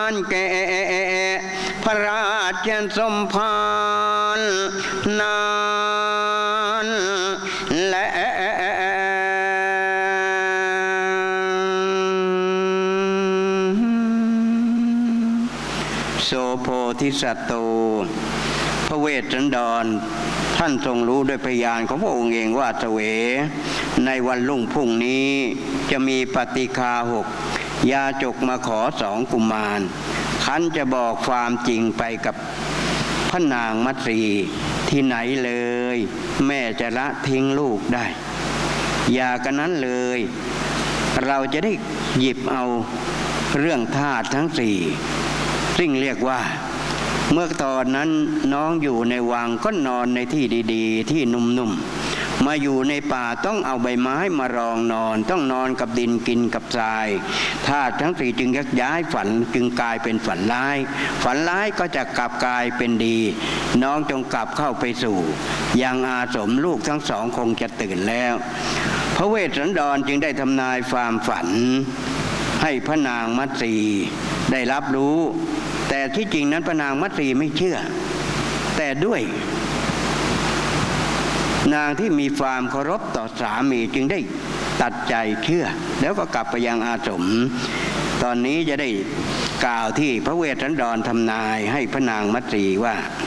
านแก่พระราชสมภารนานและโสโพธิสัตโตพระเวสสันดรท่านทรงรู้ด้วยพยานของพระองค์เองว่าเสวในวันรุ่งพรุ่งนี้จะมีปฏิฆา6ยาจกมาขอ2กุมารขันจะบอกความจริงไปกับพระนางมัตสีที่ไหนเลยแม่จะละทิ้งลูกได้อย่ากันนั้นเลยเราจะได้หยิบเอาเรื่องธาตุทั้ง4ซึ่งเรียกว่าเมื่อตอนนั้นน้องอยู่ในวังก็นอนในที่ดีๆที่นุ่มๆมาอยู่ในป่าต้องเอาใบไม้มารองนอนต้องนอนกับดินกินกับทรายธาตุทั้ง4จึงยักย้ายฝันจึงกลายเป็นฝันร้ายฝันร้ายก็จะกลับกลายเป็นดีน้องจงกลับเข้าไปสู่ยังอาสมลูกทั้ง2คงจะตื่นแล้วพระเวสสันดรจึงได้ทำนายความฝันให้พระนางมัตสีได้รับรู้แต่ที่จริงนั้นพระนางมัตสีไม่เชื่อแต่ด้วยนางที่มีความเคารพต่อสามีจึงได้ตัดใจเชื่อแล้วก็กลับไปยังอาสมตอนนี้จะได้กล่าวที่พระเวสสันดรทำนายให้พระนางมัตสีว่า